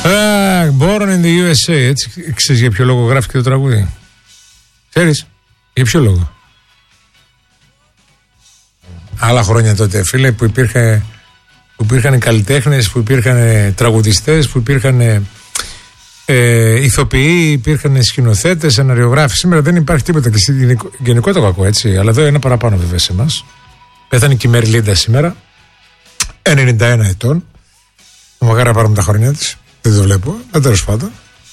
Born in the USA, έτσι. Ξέρεις για ποιο λόγο γράφει και το τραγούδι? Ξέρεις για ποιο λόγο? Άλλα χρόνια τότε, φίλε, που υπήρχαν καλλιτέχνες, που υπήρχαν τραγουδιστές, που υπήρχαν ηθοποιοί, υπήρχαν σκηνοθέτες, σεναριογράφοι. Σήμερα δεν υπάρχει τίποτα. Γενικό το κακό, έτσι. Αλλά εδώ ένα παραπάνω βέβαια σε εμάς. Πέθανε και η Μέρι Λίντα σήμερα, 91 ετών. Μαγάρα πάρουμε τα χρόνια της. Δεν το βλέπω, τέλος πάντων.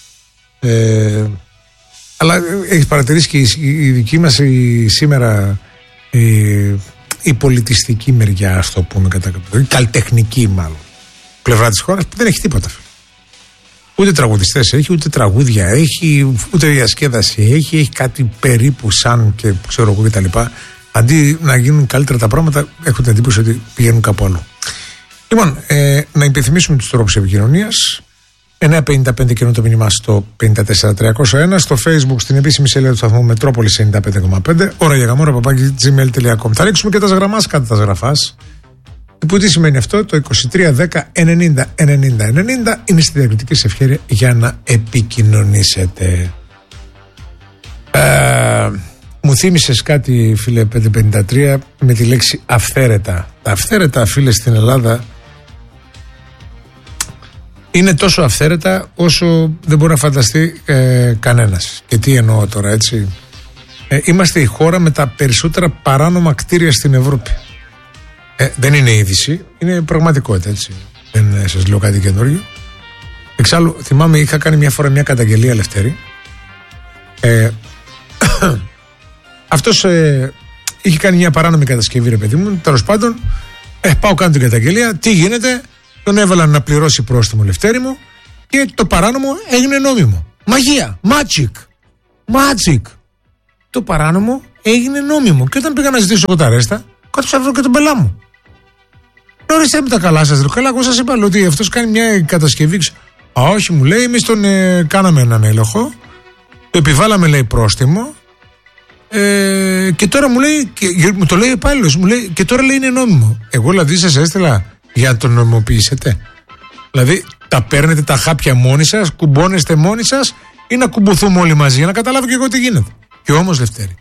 Αλλά έχει παρατηρήσει και η δική μας σήμερα η πολιτιστική μεριά, ας το πούμε, η καλλιτεχνική μάλλον πλευρά της χώρας, που δεν έχει τίποτα. Ούτε τραγουδιστές έχει, ούτε τραγούδια έχει, ούτε διασκέδαση έχει κάτι περίπου σαν και ξέρω εγώ κτλ. Αντί να γίνουν καλύτερα τα πράγματα, έχω την εντύπωση ότι πηγαίνουν κάπου αλλού. Λοιπόν, να υπενθυμίσουμε τους τρόπους επικοινωνίας. 955 και το μήνυμα στο 54301, στο Facebook στην επίσημη σελίδα του σταθμού Μετρόπολης 95,5, ώρα για γαμόρα @gmail.com. Θα ρίξουμε και τα γραμμάς κατά τα γραφάς. Που τι σημαίνει αυτό? Το 2310 90 90 90 είναι στη διακριτική σε ευχέρεια για να επικοινωνήσετε. Μου θύμισες κάτι, φίλε 553, με τη λέξη αυθαίρετα. Τα αυθαίρετα, φίλε, στην Ελλάδα είναι τόσο αυθαίρετα όσο δεν μπορεί να φανταστεί κανένας. Και τι εννοώ τώρα, έτσι? Είμαστε η χώρα με τα περισσότερα παράνομα κτίρια στην Ευρώπη. Δεν είναι είδηση, είναι πραγματικότητα, έτσι. Δεν σας λέω κάτι καινούριο. Εξάλλου, θυμάμαι, είχα κάνει μια φορά μια καταγγελία, Λευτέρη. Αυτός είχε κάνει μια παράνομη κατασκευή, ρε παιδί μου. Τέλος πάντων, πάω κάνω την καταγγελία. Τι γίνεται? Τον έβαλαν να πληρώσει πρόστιμο, Λευτέρη μου, και το παράνομο έγινε νόμιμο. Μαγεία! Magic! Το παράνομο έγινε νόμιμο. Και όταν πήγα να ζητήσω εγώ τα ρέστα, κάτω βρω και τον πελά μου. Ορίστε με τα καλά σας. Καλά, εγώ σας είπα ότι αυτός κάνει μια κατασκευή. Όχι, μου λέει, εμείς τον κάναμε έναν έλεγχο, το επιβάλαμε, λέει, πρόστιμο, και τώρα μου λέει, μου το λέει ο υπάλληλος, μου λέει, και τώρα λέει είναι νόμιμο. Εγώ δηλαδή σας έστειλα για να τον νομιμοποιήσετε? Δηλαδή τα παίρνετε τα χάπια μόνοι σας, κουμπώνεστε μόνοι σας, ή να κουμπωθούμε όλοι μαζί για να καταλάβω και εγώ τι γίνεται? Και όμως, Λευτέρη,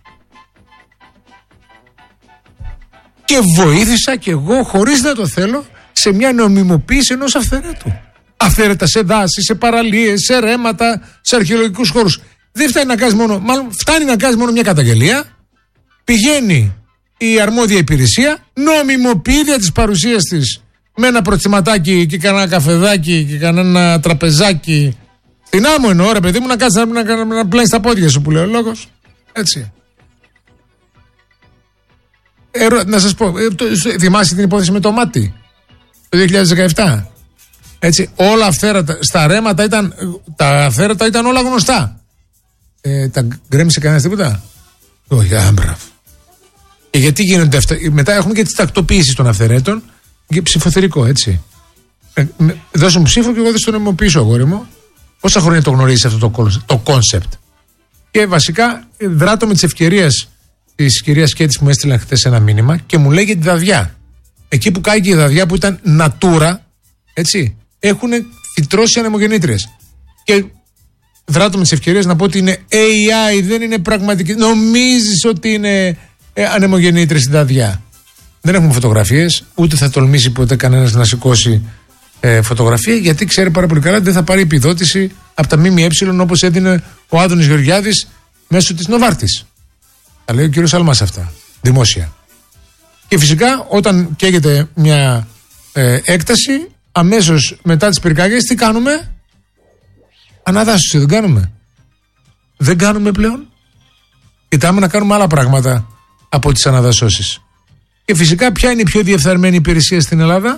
και βοήθησα κι εγώ, χωρίς να το θέλω, σε μια νομιμοποίηση ενός αυθαίρετου. Αυθαίρετα σε δάση, σε παραλίες, σε ρέματα, σε αρχαιολογικούς χώρους. Δεν φτάνει να κάνεις μόνο, μάλλον φτάνει να κάνεις μόνο μια καταγγελία, πηγαίνει η αρμόδια υπηρεσία, νομιμοποιεί δια της παρουσίας της με ένα προτσιματάκι και κανένα καφεδάκι και κανένα τραπεζάκι. Στην άμμο εννοώ, ρε παιδί μου, να κάτσεις να πλένεις τα πόδια σου, που λέει ο λόγος. Έτσι. Να σας πω, θυμάσαι την υπόθεση με το μάτι το 2017? Έτσι, όλα αυθαίρετα, στα ρέματα ήταν, τα αυθαίρετα ήταν όλα γνωστά. Τα γκρέμισε κανένας τίποτα? Όχι, άμπραβ. Και γιατί γίνονται αυτά? Μετά έχουμε και τις τακτοποίησεις των αυθαιρέτων και ψηφοθερικό, έτσι. Δώσε μου ψήφο και εγώ δεν στο νομιμοποιήσω, αγόρι μου. Πόσα χρόνια το γνωρίζεις αυτό το κόνσεπτ? Και βασικά δράτω με τις ευκαιρίες της κυρίας Κέτης που μου έστειλαν χθες ένα μήνυμα και μου λέει για τη Δαδιά. Εκεί που κάει και η Δαδιά που ήταν Natura, έτσι, έχουν φυτρώσει ανεμογεννήτριες. Και δράτω με τις ευκαιρίες να πω ότι είναι AI, δεν είναι πραγματική. Νομίζεις ότι είναι ανεμογεννήτριες η Δαδιά? Δεν έχουμε φωτογραφίες, ούτε θα τολμήσει ποτέ κανένας να σηκώσει φωτογραφία, γιατί ξέρει πάρα πολύ καλά ότι δεν θα πάρει επιδότηση από τα ΜΜΕ όπως έδινε ο Άδωνης Γεωργιάδης μέσω της Νοβάρτης. Τα λέει ο κύριος Αλμάς αυτά, δημόσια. Και φυσικά όταν καίγεται μια έκταση, αμέσως μετά τις πυρκαγιές τι κάνουμε? Αναδάσωση, δεν κάνουμε? Δεν κάνουμε πλέον. Κοιτάμε να κάνουμε άλλα πράγματα από τις αναδασώσεις. Και φυσικά ποια είναι η πιο διεφθαρμένη υπηρεσία στην Ελλάδα,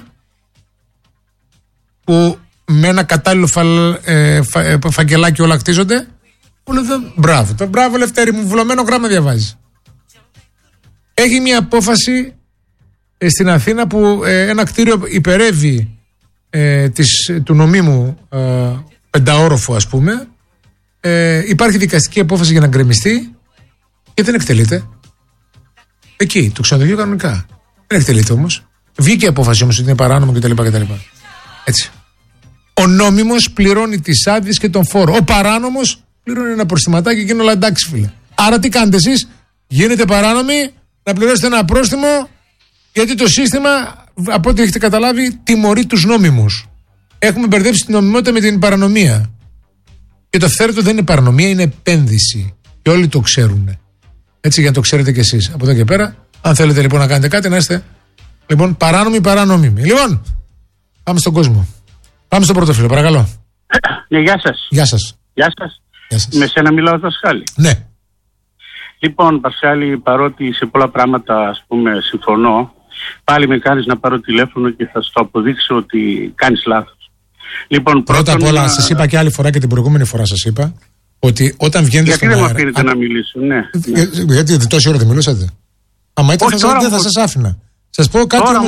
που με ένα κατάλληλο φακελάκι όλα χτίζονται? Όλα εδώ. Μπράβο, το μπράβο, Λευτέρη μου, βουλωμένο γράμμα διαβάζει. Έχει μια απόφαση στην Αθήνα που ένα κτίριο υπερεύει του νομίμου πενταόροφο, ας πούμε. Υπάρχει δικαστική απόφαση για να γκρεμιστεί και δεν εκτελείται. Εκεί, το ξενοδοχείο κανονικά. Δεν εκτελείται όμως. Βγήκε η απόφαση όμως ότι είναι παράνομο κτλ. Έτσι. Ο νόμιμος πληρώνει τις άδειες και τον φόρο. Ο παράνομος πληρώνει ένα προστιματάκι και είναι όλα εντάξει, φίλε. Άρα τι κάνετε εσείς? Γίνετε παράνομοι, να πληρώσετε ένα πρόστιμο, γιατί το σύστημα, από ό,τι έχετε καταλάβει, τιμωρεί τους νόμιμους. Έχουμε μπερδέψει την νομιμότητα με την παρανομία. Και το αυθαίρετο δεν είναι παρανομία, είναι επένδυση. Και όλοι το ξέρουν. Έτσι, για να το ξέρετε κι εσείς. Από εδώ και πέρα, αν θέλετε λοιπόν να κάνετε κάτι, να είστε λοιπόν παράνομοι. Λοιπόν, πάμε στον κόσμο. Πάμε στο πρώτο φίλο, παρακαλώ. Γεια σας. Γεια σας. Γεια σας. Με σένα μιλάω, Πασχάλη. Ναι. Λοιπόν, Πασχάλη, παρότι σε πολλά πράγματα ας πούμε συμφωνώ, πάλι με κάνεις να πάρω τηλέφωνο και θα σου το αποδείξω ότι κάνεις λάθος. Λοιπόν, πρώτα απ' όλα, σας είπα και άλλη φορά και την προηγούμενη φορά σας είπα ότι όταν βγαίνετε στον αέρα. Γιατί δεν με αφήνετε να μιλήσω, ναι. Γιατί τόση ώρα δεν μιλούσατε? Άμα ήταν δεν θα σας άφηνα. Σας πω κάτι όμως.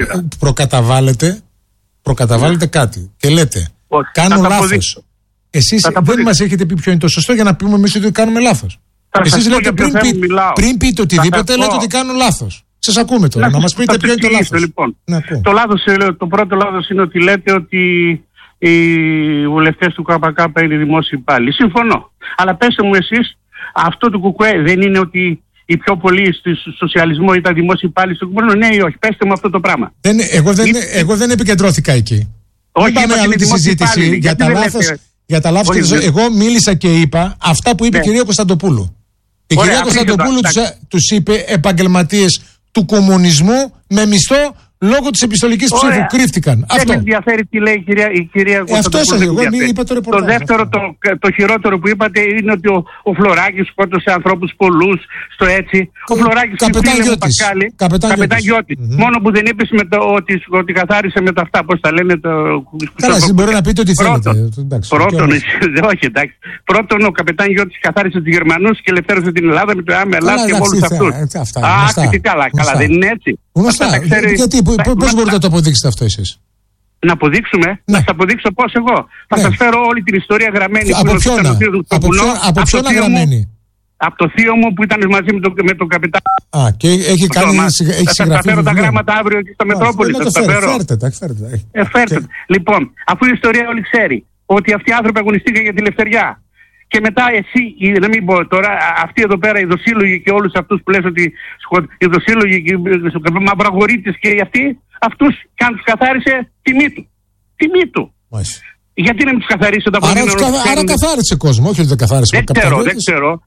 Προκαταβάλλετε κάτι και λέτε κάνω λάθος. Εσείς δεν μας έχετε πει ποιο είναι το σωστό για να πούμε εμείς ότι κάνουμε λάθος. Εσείς λέτε πριν πείτε οτιδήποτε, λέτε ότι κάνω λάθος. Σας ακούμε τώρα, να μας πείτε ποιο είναι το λάθος. Λοιπόν. Το πρώτο λάθος είναι ότι λέτε ότι οι βουλευτές του ΚΚ είναι δημόσιοι υπάλληλοι. Συμφωνώ. Αλλά πέστε μου εσείς, αυτό του ΚΚΕ δεν είναι ότι οι πιο πολλοί στο σοσιαλισμό ήταν δημόσιοι υπάλληλοι στο ΚΚΕ? Ναι ή όχι? Πέστε μου αυτό το πράγμα. Εγώ δεν επικεντρώθηκα εκεί. Όχι, πάμε άλλη τη συζήτηση για τα λάθος. Εγώ μίλησα και είπα αυτά που είπε η κυρία Κωνσταντοπούλου. Η κυρία Κωνσταντοπούλου τους είπε επαγγελματίες του κομμουνισμού με μισθό λόγω της επιστολικής ψήφου. Κρύφτηκαν. Δεν με ενδιαφέρει τι λέει η κυρία Κωνσταντοπούλου. Το δεύτερο, το χειρότερο που είπατε είναι ότι ο Φλωράκης σκότωσε ανθρώπους πολλούς στο έτσι. Ο Φλωράκης Καπετάν Γιώτης. Μόνο που δεν είπες ότι καθάρισε με τα αυτά, πώς τα λένε. Καλά, εσείς μπορεί να πείτε ότι θέλετε. Πρώτον, ο Καπετάν Γιώτης καθάρισε τους Γερμανούς και ελευθέρωσε την Ελλάδα με το ΑΜΕΛΑ και με όλους αυτούς. Καλά, δεν είναι έτσι? Γιατί, πώς μπορείτε να το αποδείξετε αυτό εσείς? Να αποδείξουμε, να σας αποδείξω πώς εγώ. Θα σας φέρω όλη την ιστορία γραμμένη. Από ποιον γραμμένη? Από το θείο μου που ήταν μαζί με τον καπετάν. Και έχει κάνει συγγραφή. Θα σας φέρω τα γράμματα αύριο και στο Μετρόπολη. Φέρτε. Λοιπόν, αφού η ιστορία όλοι ξέρει ότι αυτοί οι άνθρωποι αγωνιστήκαν για τη ελευθεριά. Και μετά εσύ, να μην πω τώρα, αυτοί εδώ πέρα, οι δοσύλλογοι και όλους αυτούς που λες ότι οι δοσύλλογοι και οι μαυραγορείτες και αυτούς και αν τους καθάρισε, τιμή του. Γιατί να μην τους καθαρίσει όταν Άρα καθάρισε κόσμο, όχι ότι δεν καθάρισε. Δεν ξέρω.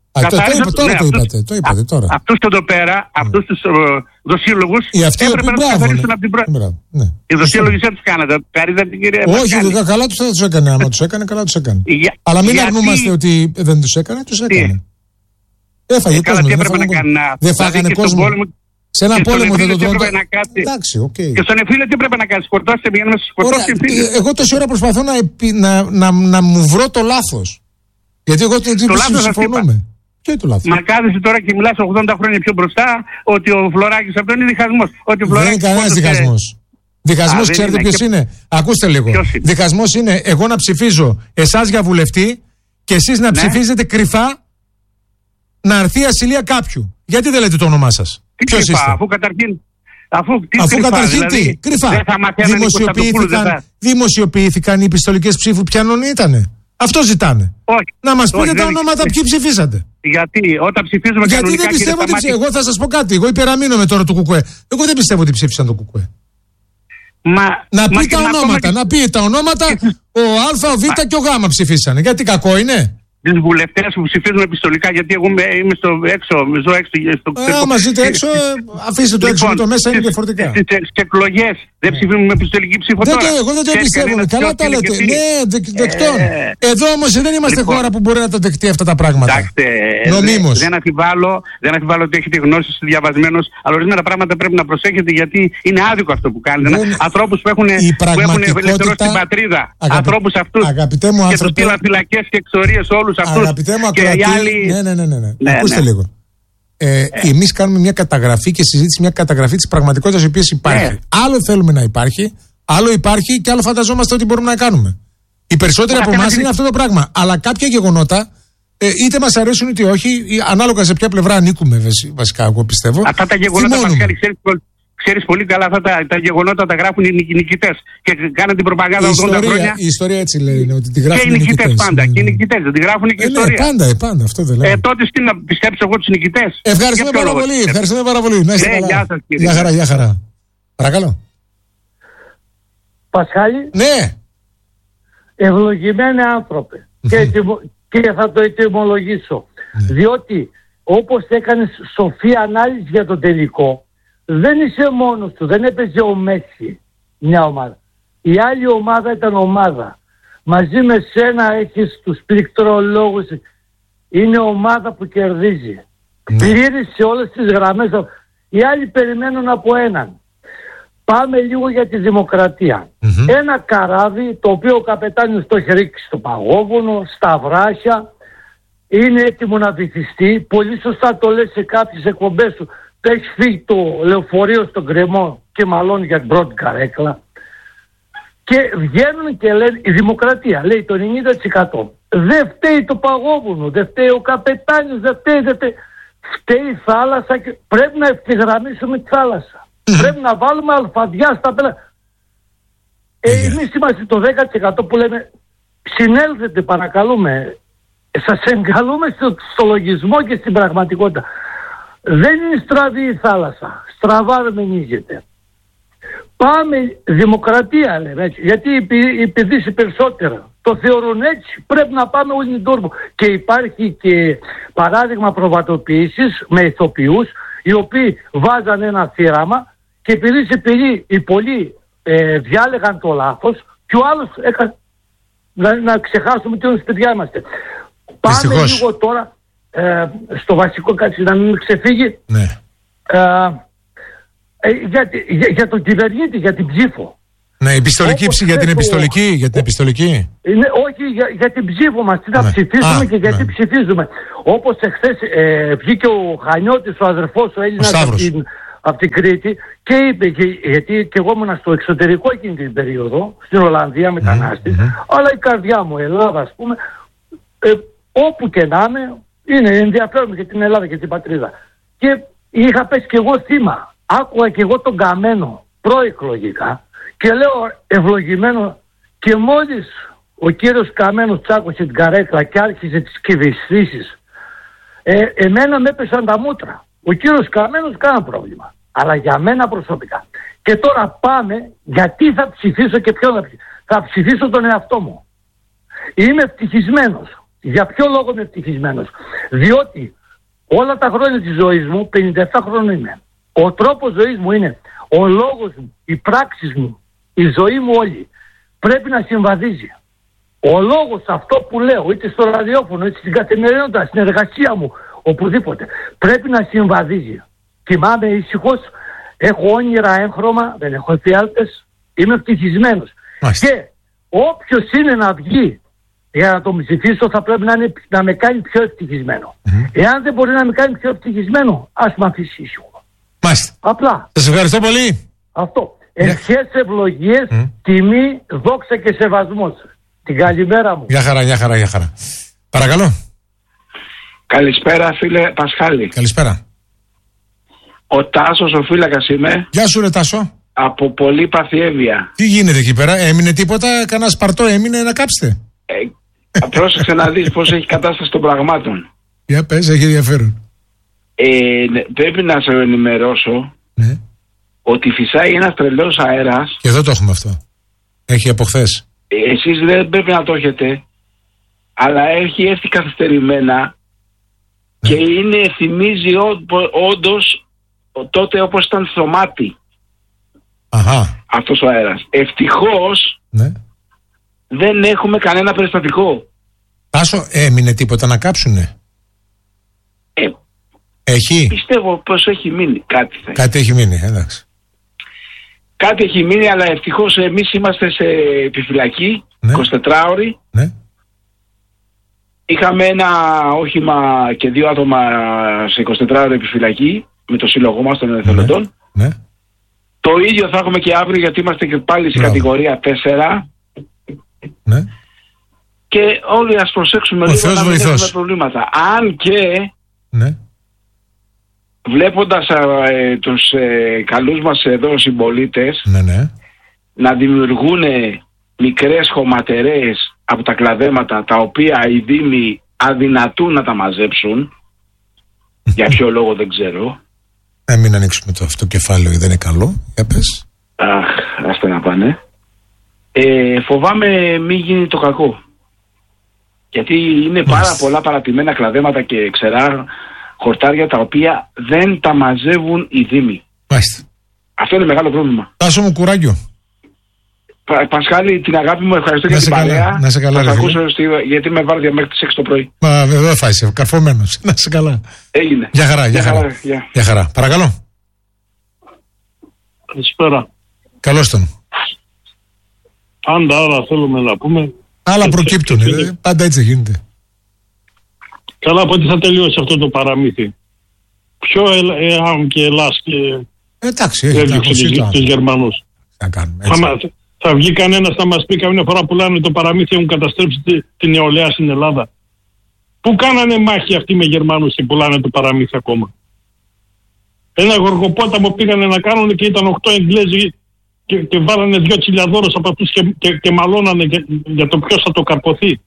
Το είπατε τώρα. Αυτούς εδώ πέρα, αυτούς τους δοσύλλογους έπρεπε να τους καθαρίσουν από την πρώτη. Οι δοσύλλογοι δεν τους κάνατε. Όχι, καλά τους έκανε. Άμα τους έκανε, καλά τους έκανε. Αλλά μην αρνούμαστε ότι δεν τους έκανε, τους έκανε. Έφαγε κόσμο. Δεν φάγανε κόσμο. Σε ένα πόλεμο δεν το τρώνε. Εντάξει, οκ. Και στον εμφύλιο τι πρέπει να κάνει? Σκοτώστε, πηγαίνουμε να σκοτώσει εμφύλιο. Εγώ τόση ώρα προσπαθώ να μου βρω το λάθος. Γιατί εγώ το συμφωνούμε. Ποιο είναι το λάθος? Μα κάθεσαι τώρα και μιλάς 80 χρόνια πιο μπροστά ότι ο Φλωράκης αυτό είναι διχασμός. Δεν είναι κανένας διχασμός. Διχασμός ξέρετε ποιος είναι? Ακούστε λίγο. Διχασμός είναι εγώ να ψηφίζω εσάς για βουλευτή και εσείς να ψηφίζετε κρυφά να έρθει η ασυλία κάποιου. Γιατί δεν λέτε το όνομά σας? Ποιος είστε? Αφού καταρχήν τι, κρυφά. Δημοσιοποιήθηκαν οι επιστολικές ψήφου ποιανών ήτανε. Αυτό ζητάνε. Όχι. Να μας πείτε τα ονόματα ποιοι ψηφίσατε. Γιατί όταν ψηφίζουμε κανονικά. Γιατί δεν πιστεύω ότι ψήφισαν? Εγώ θα σας πω κάτι. Εγώ υπεραμείνομαι τώρα του ΚΚΕ. Εγώ δεν πιστεύω ότι ψήφισαν το ΚΚΕ. Να πει τα ονόματα. Να πει τα ονόματα. Ο Α, ο Β και ο Γ ψηφίσανε. Γιατί κακό είναι? Τις βουλευτές που ψηφίζουν επιστολικά, γιατί εγώ είμαι ζω έξω. Άμα ζείτε έξω, αφήστε το έξω, το μέσα είναι διαφορετικά. Στις εκλογές δεν ψηφίζουν με επιστολική ψήφο τώρα? Εγώ δεν το πιστεύω. Καλά τα λέτε. Ναι, δεκτών. Εδώ όμως δεν είμαστε χώρα που μπορεί να τα δεχτεί αυτά τα πράγματα. Νομίμως. Δεν αμφιβάλλω ότι έχετε γνώσεις διαβασμένος, αλλά ορισμένα πράγματα πρέπει να προσέχετε γιατί είναι άδικο αυτό που κάνετε. Ανθρώπους που έχουν ελευθερώσει την πατρίδα. Ανθρώπους αυτούς και τους στείλαν φυλακές και εξορίες όλους. Αγαπητέ μου ακροατή, ναι. Ακούστε λίγο. Εμείς κάνουμε μια καταγραφή και συζήτηση, μια καταγραφή της πραγματικότητας η οποία υπάρχει. Άλλο θέλουμε να υπάρχει, άλλο υπάρχει και άλλο φανταζόμαστε ότι μπορούμε να κάνουμε. Οι περισσότεροι από εμάς είναι αυτό το πράγμα. Αλλά κάποια γεγονότα, είτε μας αρέσουν είτε όχι, ανάλογα σε ποια πλευρά ανήκουμε, βασικά, εγώ πιστεύω. Αυτά τα γεγονότα, Ξέρεις πολύ καλά αυτά τα γεγονότα τα γράφουν οι νικητές. Και κάνουν την προπαγάνδα 80 χρόνια. Η ιστορία έτσι λέει, είναι ότι τη γράφουν οι νικητές πάντα. Και οι νικητές δεν τη γράφουν και η ιστορία. Ναι, πάντα, αυτό δεν λέω. Τότε τι να πιστέψω εγώ τους νικητές. Ευχαριστούμε πάρα πολύ. Να είστε καλά. Γεια σας, κύριε. Γεια χαρά. Παρακαλώ. Πασχάλη. Ναι. Ευλογημένοι άνθρωποι. Και θα το ετοιμολογήσω. Διότι όπως έκανες σοφή ανάλυση για το τελικό, δεν είσαι μόνος του, δεν έπαιζε ο Μέση μια ομάδα. Η άλλη ομάδα ήταν ομάδα. Μαζί με σένα έχεις τους πληκτρολόγους. Είναι ομάδα που κερδίζει. Πλήρησε όλες τις γραμμές. Οι άλλοι περιμένουν από έναν. Πάμε λίγο για τη δημοκρατία. Ένα καράβι το οποίο ο καπετάνιος το έχει ρίξει στο παγόβουνο, στα βράχια, είναι έτοιμο να βυθιστεί. Πολύ σωστά το λες σε κάποιες εκπομπές σου. Έχει φύγει το λεωφορείο στον κρεμό και μαλώνει για την πρώτη καρέκλα. Και βγαίνουν και λένε, η δημοκρατία λέει το 90%. Δεν φταίει το παγόβουνο, δεν φταίει ο καπετάνιος, δεν φταίει. Φταίει η θάλασσα και πρέπει να ευθυγραμμίσουμε τη θάλασσα. Πρέπει να βάλουμε αλφαδιά στα πέρα. Εμείς είμαστε το 10% που λέμε συνέλθετε παρακαλούμε. Σας εγκαλούμε στο λογισμό και στην πραγματικότητα. Δεν είναι στραβή η θάλασσα. Στραβά ρεμενίζεται. Πάμε δημοκρατία λέμε έτσι. Γιατί επιδύσει περισσότερα. Το θεωρούν έτσι. Πρέπει να πάμε όλοι την τόρμο. Και υπάρχει και παράδειγμα προβατοποίησης με ηθοποιούς οι οποίοι βάζαν ένα θύραμα και επειδή οι πολλοί διάλεγαν το λάθος και ο άλλος να ξεχάσουμε τι όλες παιδιά είμαστε. Πάμε λίγο τώρα στο βασικό κάτι να μην ξεφύγει. Ναι. Για τον κυβερνήτη, για την ψήφο. Ναι, η πιστολική για την επιστολική. Για την επιστολική. Ναι, όχι για την ψήφο μας. Τι θα ψηφίσουμε και γιατί ψηφίζουμε. Όπως εχθές βγήκε ο Χανιώτης, ο αδερφός ο Έλληνας από την Κρήτη και είπε, γιατί και εγώ ήμουν στο εξωτερικό εκείνη την περίοδο, στην Ολλανδία μετανάστης, αλλά η καρδιά μου, Ελλάδα ας πούμε, όπου και να είναι ενδιαφέρον για την Ελλάδα και την πατρίδα. Και είχα πέσει και εγώ θύμα. Άκουγα και εγώ τον καμένο προεκλογικά και λέω ευλογημένο και μόλις ο κύριος Καμένος τσάκωσε την καρέκλα και άρχισε τις κυβιστήσεις, εμένα με έπεσαν τα μούτρα. Ο κύριος Καμένος κανένα πρόβλημα. Αλλά για μένα προσωπικά. Και τώρα πάμε γιατί θα ψηφίσω και ποιον θα ψηφίσω. Θα ψηφίσω τον εαυτό μου. Είμαι ευτυχισμένος. Για ποιο λόγο είμαι ευτυχισμένος? Διότι όλα τα χρόνια της ζωής μου, 57 χρόνια είμαι. Ο τρόπος ζωής μου είναι, ο λόγος μου, οι πράξεις μου, η ζωή μου όλη πρέπει να συμβαδίζει. Ο λόγος αυτό που λέω, είτε στο ραδιόφωνο, είτε στην καθημερινότητα, στην εργασία μου, οπουδήποτε, πρέπει να συμβαδίζει. Κοιμάμαι ήσυχος, έχω όνειρα έγχρωμα, δεν έχω εφιάλτες, είμαι ευτυχισμένος. Και όποιος είναι να βγει για να τον ψηφίσω θα πρέπει να με κάνει πιο ευτυχισμένο. Εάν δεν μπορεί να με κάνει πιο ευτυχισμένο, ας με αφήσει ήσυχο. Μάλιστα. Απλά. Σας ευχαριστώ πολύ. Αυτό. Ευχές, ευλογίες, τιμή, δόξα και σεβασμός. Την καλημέρα μου. Γεια χαρά. Παρακαλώ. Καλησπέρα φίλε Πασχάλη. Καλησπέρα. Ο Τάσος ο φύλακας είμαι. Γεια σου ρε Τάσο. Από πολύ Παθιέβεια. Τι γίνεται εκεί πέρα, έμεινε τίποτα, κανένα σπαρτό έμεινε να κάψετε? Πρόσεξε να δεις πώς έχει κατάσταση των πραγμάτων. Για πες, έχει ενδιαφέρον. Πρέπει να σε ενημερώσω ότι φυσάει ένας τρελός αέρας. Και εδώ το έχουμε αυτό. Έχει από χθες. Εσείς δεν πρέπει να το έχετε, αλλά έχει έρθει καθυστερημένα και θυμίζει όντως τότε όπως ήταν στο μάτι. Αυτός ο αέρας. Ευτυχώς δεν έχουμε κανένα περιστατικό. Τάσο, έμεινε τίποτα να κάψουνε? Έχει. Πιστεύω πως έχει μείνει κάτι. Κάτι έχει μείνει, εντάξει. Κάτι έχει μείνει, αλλά ευτυχώς εμείς είμαστε σε επιφυλακή, 24ωρη. Ναι. Είχαμε ένα όχημα και 2 άτομα σε 24ωρη επιφυλακή με το σύλλογό μας των εθελοντών. Ναι. Το ίδιο θα έχουμε και αύριο, γιατί είμαστε και πάλι σε κατηγορία 4. Ναι. Και όλοι ας προσέξουμε λίγο να μην έχουμε προβλήματα. Αν και βλέποντας τους καλούς μας εδώ συμπολίτες Ναι. να δημιουργούν μικρές χωματερές από τα κλαδέματα, τα οποία οι δήμοι αδυνατούν να τα μαζέψουν, για ποιο λόγο δεν ξέρω. Μην ανοίξουμε το αυτό κεφάλαιο, δεν είναι καλό. Για πες. Άστε να πάνε. Φοβάμαι μην γίνει το κακό. Γιατί είναι πάρα πολλά παρατημένα κλαδέματα και ξερά χορτάρια, τα οποία δεν τα μαζεύουν οι δήμοι. Μάλιστα. Αυτό είναι μεγάλο πρόβλημα. Τάσο μου, κουράγιο. Πασχάλη, την αγάπη μου, ευχαριστώ για την παρέα. Να σε καλά. Θα ακούσω γιατί με βάλετε μέχρι τις 6 το πρωί. Μα δεν θα είσαι καρφωμένος. Να σε καλά. Έγινε. Γεια χαρά. Παρακαλώ. Καλησπέρα. Καλώς τον. Πάντα άρα θέλουμε να πούμε. Άλλα προκύπτουν. Πάντα έτσι γίνεται. Καλά, πότε θα τελειώσει αυτό το παραμύθι. Ποιο ΕΑΜ και ΕΛΑΣ και εντάξει, έδιωξε τους Γερμανούς. Θα βγει κανένας να μας πει καμιά φορά που λένε το παραμύθι έχουν καταστρέψει την νεολαία στην Ελλάδα. Πού κάνανε μάχη αυτοί με Γερμανούς και πουλάνε το παραμύθι ακόμα. Ένα γοργοπόταμο πήγανε να κάνουν και ήταν 8 Εγγλέζοι και βάλανε 2 τσιλιαδόρους από αυτούς και μαλώνανε για το ποιος θα το καρποθεί.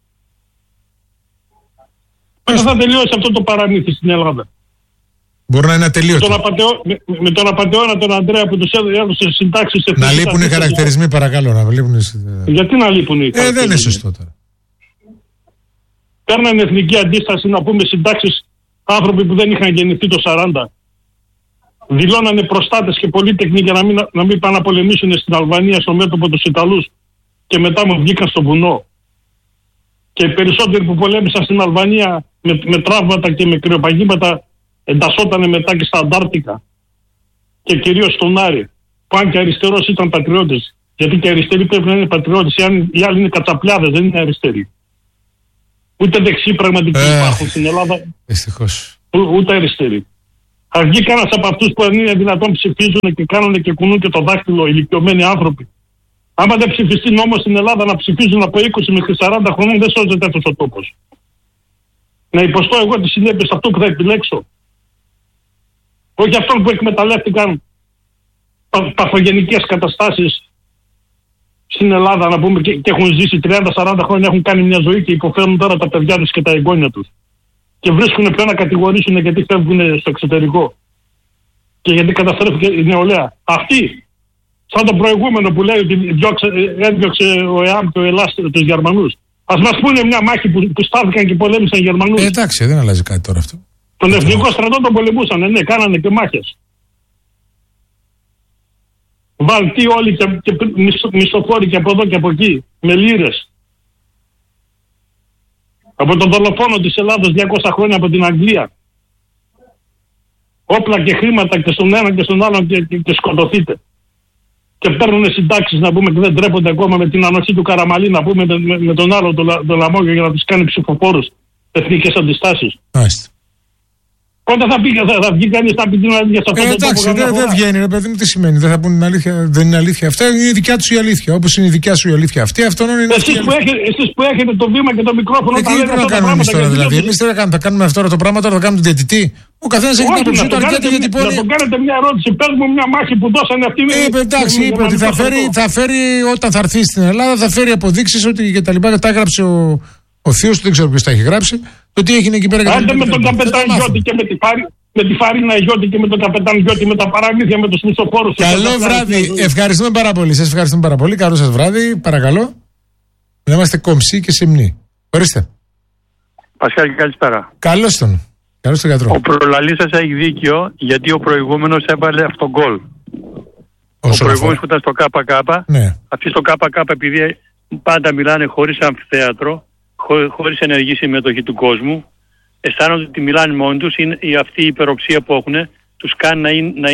Πότε θα τελειώσει αυτό το παραμύθι στην Ελλάδα. Μπορεί να είναι ατελείωτο. Με τον απατεώνα τον Ανδρέα που τους έδωσε συντάξεις. Να λείπουν οι χαρακτηρισμοί, παρακαλώ. Να λείπουν. Γιατί να λείπουν οι χαρακτηρισμοί. Δεν είναι σωστό τώρα. Παίρνανε εθνική αντίσταση, να πούμε, συντάξεις άνθρωποι που δεν είχαν γεννηθεί το 40. Δηλώνανε προστάτες και πολύτεκνοι για να μην πάνε να πολεμήσουν στην Αλβανία στο μέτωπο τους Ιταλούς και μετά μου βγήκαν στο βουνό. Και οι περισσότεροι που πολέμησαν στην Αλβανία με τραύματα και με κρυοπαγήματα εντασσότανε μετά και στα Αντάρτικα και κυρίως στον Άρη, που αν και αριστερός ήταν πατριώτης, γιατί και αριστεροί πρέπει να είναι πατριώτες, οι άλλοι είναι κατσαπλιάδες, δεν είναι αριστεροί. Ούτε δεξιοί πραγματικοί υπάρχουν στην Ελλάδα. Δυστυχώς. Ούτε αριστεροί. Θα βγει κανένας από αυτούς που είναι δυνατόν ψηφίζουν και κάνουν και κουνούν και το δάχτυλο ηλικιωμένοι άνθρωποι. Άμα δεν ψηφιστεί νόμος στην Ελλάδα να ψηφίζουν από 20 μέχρι 40 χρονών, δεν σώζεται αυτός ο τόπος. Να υποστώ εγώ τις συνέπειες αυτό που θα επιλέξω. Όχι αυτόν που εκμεταλλεύτηκαν παθογενικές καταστάσεις στην Ελλάδα, να πούμε, και έχουν ζήσει 30-40 χρόνια, έχουν κάνει μια ζωή και υποφέρουν τώρα τα παιδιά τους και τα εγγόνια τους. Και βρίσκουν ποιον να κατηγορήσουν γιατί φεύγουν στο εξωτερικό. Και γιατί καταστρέφηκε η νεολαία. Αυτοί, σαν το προηγούμενο που λέει ότι έδιωξε ο ΕΑΜ και ο ΕΛΑΣ τους Γερμανούς. Ας μας πούνε μια μάχη που στάθηκαν και πολέμησαν οι Γερμανούς. Εντάξει, δεν αλλάζει κάτι τώρα αυτό. Τον εθνικό στρατό τον πολεμούσαν, ναι, κάνανε και μάχες. Βαλτοί όλοι και μισθοφόροι και από εδώ και από εκεί, με λίρες. Από τον δολοφόνο της Ελλάδος 200 χρόνια από την Αγγλία. Όπλα και χρήματα και στον έναν και στον άλλον και σκοτωθείτε. Και παίρνουν συντάξεις, να πούμε, και δεν τρέπονται ακόμα με την ανοχή του Καραμαλή, να πούμε, με τον άλλο τον Λαμόγιο για να τους κάνει ψηφοφόρους εθνικές αντιστάσεις. Μάλιστα. Πότε θα βγει κανείς να πει την αλήθεια σε αυτό το τόπο. Εντάξει, δεν βγαίνει, ρε παιδί μου, τι σημαίνει. Δεν θα πούνε την αλήθεια, δεν είναι αλήθεια αυτά. Είναι η δικιά τους η αλήθεια. Όπως είναι η δικιά σου η αλήθεια αυτή, αυτό είναι. Εσείς που έχετε το βήμα και το μικρόφωνο, τι πρέπει να κάνουμε εμείς τώρα, δηλαδή. Εμείς τι θα κάνουμε αυτό το πράγμα, τώρα θα κάνουμε τον διαιτητή. Ο καθένας έχει την άποψή του, αρκετά για την πόλη. Να τον κάνετε μια ερώτηση. Πες μου μια μάχη που δώσανε αυτοί. Εντάξει, είπε ότι θα φέρει όταν θα έρθει στην Ελλάδα, θα φέρει αποδείξεις ότι και τα λοιπά. Τα έγραψε ο θείος του, δεν ξέρω ποιος τα έχει γράψει. Το τι έγινε εκεί πέρα. Άντε με τον καπετάν Γιώτη και με τη Φαρίνα Γιώτη και με τον καπετάν Γιώτη, με τα παραμύθια, με τους μισθοφόρους. Καλό βράδυ. Ευχαριστούμε πάρα πολύ. Σας ευχαριστούμε πάρα πολύ. Καλό σας βράδυ. Παρακαλώ. Να είμαστε κομψοί και σεμνοί. Ορίστε. Πασχάλη, καλησπέρα. Καλώς τον. Καλώς τον γιατρό. Ο προλαλής σας έχει δίκιο, γιατί ο προηγούμενος έβαλε αυτό γκολ. Ο προηγούμενος που ήταν στο ΚΚ, ναι. Αυτοί στο ΚΚ, επειδή πάντα μιλάνε χωρίς αμφιθέατρο, χωρίς ενεργή συμμετοχή του κόσμου, αισθάνονται ότι μιλάνε μόνοι τους, αυτή η υπεροψία που έχουν τους κάνει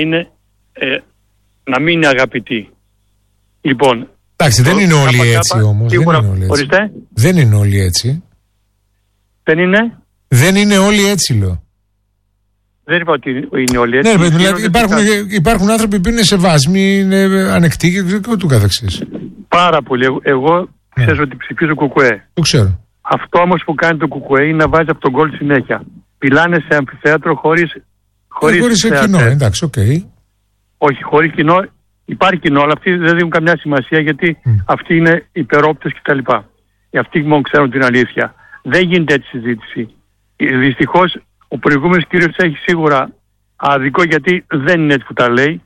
να μην είναι αγαπητοί. Λοιπόν, εντάξει, δεν είναι όλοι έτσι όμως. Δεν είναι όλοι έτσι. Δεν είναι? Δεν είναι όλοι έτσι, λέω. Δεν είπα ότι είναι όλοι έτσι. Ναι, δηλαδή υπάρχουν άνθρωποι που είναι σεβάσμοι, είναι ανεκτοί και ούτω καθεξής. Πάρα πολύ. Εγώ ξέρω ότι ψηφίζω ΚΚΕ. Το ξέρω. Αυτό όμως που κάνει το ΚΚΕ είναι να βάζει από τον γκολ συνέχεια. Πιλάνε σε αμφιθέατρο Χωρίς κοινό, εντάξει, οκ. Όχι, χωρίς κοινό. Υπάρχει κοινό, αλλά αυτοί δεν δίνουν καμιά σημασία γιατί αυτοί είναι υπερόπτες κτλ. Αυτοί μόνο ξέρουν την αλήθεια. Δεν γίνεται έτσι συζήτηση. Δυστυχώς ο προηγούμενος κύριος έχει σίγουρα άδικο, γιατί δεν είναι έτσι που τα λέει.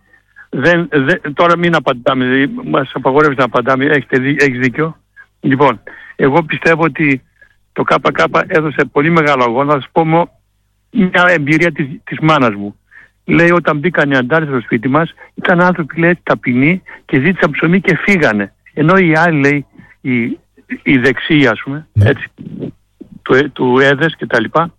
Τώρα μην απαντάμε, δηλαδή μας απαγορεύει να απαντάμε, έχεις δίκιο. Λοιπόν, εγώ πιστεύω ότι το ΚΚ έδωσε πολύ μεγάλο αγώνα. Θα σας πω μια εμπειρία της μάνας μου. Λέει, όταν μπήκαν οι αντάρτες στο σπίτι μας, ήταν άνθρωποι, λέει, ταπεινοί και ζήτησαν ψωμί και φύγανε. Ενώ οι άλλοι, λέει, οι δεξιοί, ας πούμε, έτσι, του ΕΔΕΣ και τα λοιπά,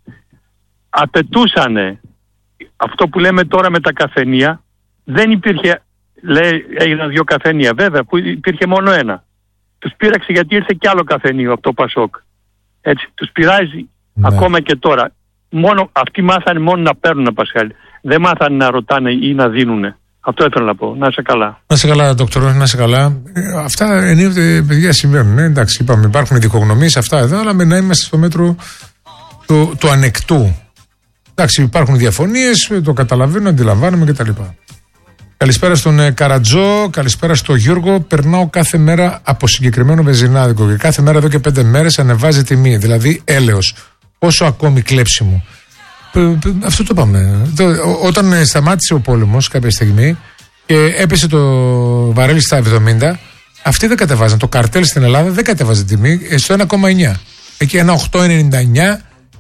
απαιτούσανε αυτό που λέμε τώρα με τα καφενεία. Δεν υπήρχε, λέει, έγιναν 2 καφενεία, βέβαια, που υπήρχε μόνο ένα. Τους πείραξε γιατί ήρθε κι άλλο καφενείο από το Πασόκ. Έτσι, τους πειράζει ακόμα και τώρα. Αυτοί μάθανε μόνο να παίρνουν, Πασχάλη. Δεν μάθανε να ρωτάνε ή να δίνουνε. Αυτό ήθελα να πω. Να είσαι καλά. Να είσαι καλά, δόκτωρο, να είσαι καλά. Αυτά ενίοτε, παιδιά, συμβαίνουν. Εντάξει, είπαμε, υπάρχουν δικογνωμίες αυτά εδώ, αλλά να είμαστε στο μέτρο του ανεκτού. Εντάξει, υπάρχουν διαφωνίες, το καταλαβαίνω, αντιλαμβάνομαι κτλ. Καλησπέρα στον Καρατζό, καλησπέρα στο Γιώργο. Περνάω κάθε μέρα από συγκεκριμένο βενζινάδικο και κάθε μέρα εδώ και 5 μέρες ανεβάζει τιμή. Δηλαδή έλεος. Όσο ακόμη κλέψιμο. Αυτό το πάμε. Όταν σταμάτησε ο πόλεμος κάποια στιγμή και έπεσε το βαρέλι στα 70, αυτοί δεν κατεβάζαν. Το καρτέλ στην Ελλάδα δεν κατεβάζει τιμή στο 1,9. Εκεί 1,899,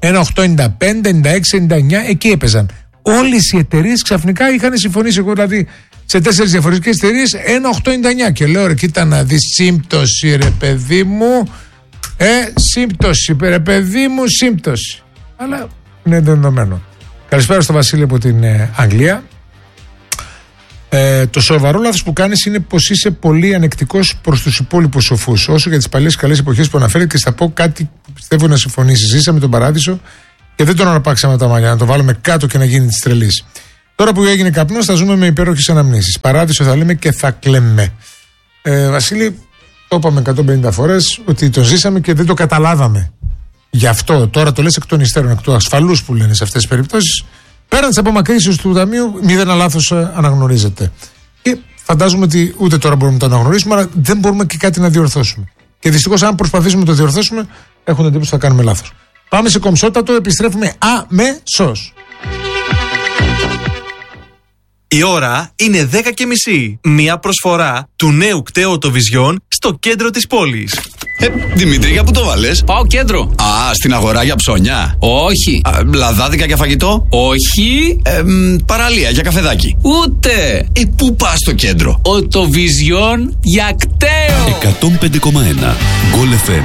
1,895, 96, 99, εκεί έπαιζαν. Όλες οι εταιρείες ξαφνικά είχαν συμφωνήσει. Εγώ δηλαδή σε 4 διαφορετικές εταιρείες 1,899. Και λέω, ρε, κοίτα να δεις, σύμπτωση, ρε παιδί μου. Σύμπτωση, ρε παιδί μου, σύμπτωση. Αλλά είναι δεδομένο. Καλησπέρα στο Βασίλη από την Αγγλία. Το σοβαρό λάθος που κάνεις είναι πως είσαι πολύ ανεκτικός προς τους υπόλοιπους σοφούς. Όσο για τις παλιές καλές εποχές που αναφέρει, και θα πω κάτι που πιστεύω να συμφωνήσεις. Ζήσαμε τον Παράδεισο και δεν τον αναπάξαμε τα μαλλιά, να το βάλουμε κάτω και να γίνει της τρελής. Τώρα που έγινε καπνός, θα ζούμε με υπέροχες αναμνήσεις. Παράδεισο θα λέμε και θα κλαίμε. Βασίλη, το είπαμε 150 φορές ότι το ζήσαμε και δεν το καταλάβαμε. Γι' αυτό τώρα το λες εκ των υστέρων, εκ του ασφαλούς που λένε σε αυτές τις περιπτώσεις. Πέραν της απομακρύνσεως του ταμείου, μηδέν λάθος αναγνωρίζεται. Και φαντάζομαι ότι ούτε τώρα μπορούμε να το αναγνωρίσουμε, αλλά δεν μπορούμε και κάτι να διορθώσουμε. Και δυστυχώς, αν προσπαθήσουμε να το διορθώσουμε, έχουν εντύπωση ότι θα κάνουμε λάθος. Πάμε σε κομψότατο, επιστρέφουμε αμέσως. Η ώρα είναι 10:30. Μια προσφορά του νέου κταίου Οτοβιζιόν στο κέντρο της πόλης. Δημήτρη, για πού το βάλες? Πάω κέντρο. Στην αγορά για ψώνια? Όχι. Λαδάδικα για φαγητό? Όχι. Παραλία για καφεδάκι? Ούτε. Πού πας στο κέντρο? Οτοβιζιόν για κταίο. 105,1 Goal FM.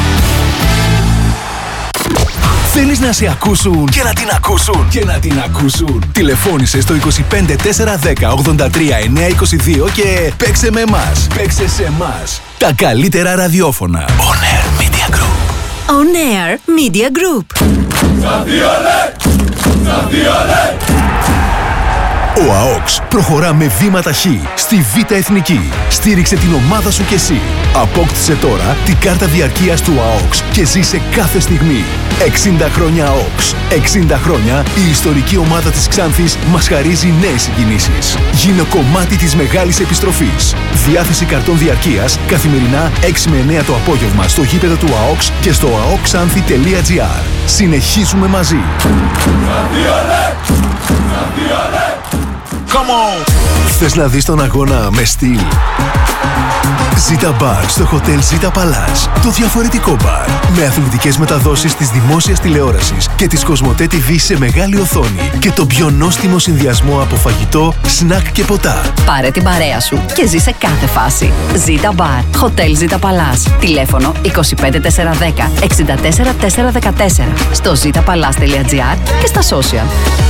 Θέλεις να σε ακούσουν και να την ακούσουν και να την ακούσουν? Τηλεφώνησε στο 25 410 83 922 και παίξε με εμάς. Παίξε σε εμάς. Τα καλύτερα ραδιόφωνα. On Air Media Group. On Air Media Group. Ο ΑΟΚΣ προχωρά με βήματα χ στη Β' Εθνική. Στήριξε την ομάδα σου κι εσύ. Απόκτησε τώρα την κάρτα διαρκείας του ΑΟΚΣ και ζήσε κάθε στιγμή. 60 χρόνια ΑΟΚΣ. 60 χρόνια η ιστορική ομάδα της Ξάνθης μας χαρίζει νέες συγκινήσεις. Γίνε κομμάτι της μεγάλης επιστροφής. Διάθεση καρτών διαρκείας καθημερινά 6 με 9 το απόγευμα στο γήπεδο του ΑΟΚΣ και στο aoxanthi.gr. Συνεχίζουμε μαζί. Come on! Θες να δεις τον αγώνα με στυλ? Ζήτα μπαρ στο Hotel Ζήτα Παλάς. Το διαφορετικό μπαρ. Με αθλητικές μεταδόσεις της δημόσιας τηλεόρασης και της Κοσμοτέ TV σε μεγάλη οθόνη. Και το πιο νόστιμο συνδυασμό από φαγητό, σνακ και ποτά. Πάρε την παρέα σου και ζήσε κάθε φάση. Ζήτα μπαρ. Hotel Ζήτα Παλάς. Τηλέφωνο 25 410 64 414. Στο zitapalace.gr και στα social.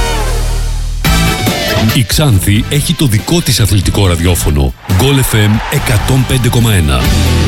Η Ξάνθη έχει το δικό της αθλητικό ραδιόφωνο. Goal FM 105,1.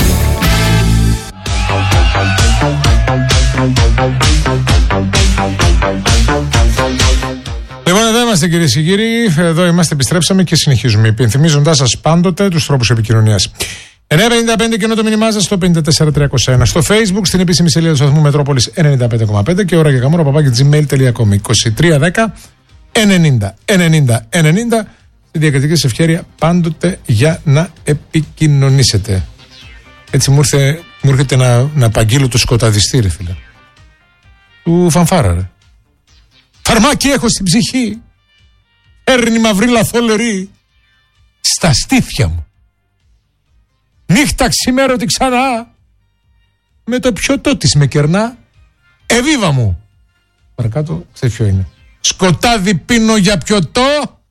Λοιπόν, εδώ είμαστε κυρίες και κύριοι. Εδώ είμαστε, επιστρέψαμε και συνεχίζουμε. Υπενθυμίζοντάς σας πάντοτε τους τρόπους επικοινωνίας. 955 και ενώ το μήνυμά σας στο 54301. Στο Facebook, στην επίσημη σελίδα του σταθμού Μετρόπολης 95,5 και ώρα για γαμόρα @gmail.com. 2310 Στη διακριτική σας ευχέρεια πάντοτε για να επικοινωνήσετε. Έτσι μου έρχεται να απαγγείλω το σκοταδιστή, ρε φίλε. Του Φανφάρα, ρε. Φαρμάκι έχω στην ψυχή. Έρνει μαυρίλα θολερή στα στήθια μου. Νύχτα ξημέρωτη ξανά. Με το πιωτό της με κερνά. Εβίβα μου. Παρακάτω, ξέρεις ποιο είναι. Σκοτάδι πίνω για πιωτό.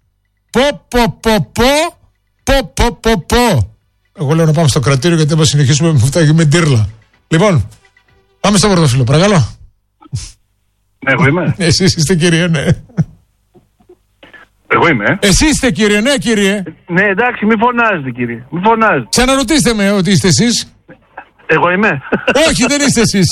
Πω. Εγώ λέω να πάμε στο κρατήριο γιατί θα συνεχίσουμε με αυτά με ντύρλα. Λοιπόν, πάμε στο πρωτοφύλλο, παρακαλώ. Εγώ είμαι. Εσείς είστε, κύριε, ναι. Εγώ είμαι. Εσείς είστε, κύριε, ναι, κύριε. Ναι, εντάξει, μη φωνάζετε, κύριε. Μη φωνάζετε. Ξαναρωτήστε με ότι είστε εσείς. Εγώ είμαι. Όχι, δεν είστε εσείς.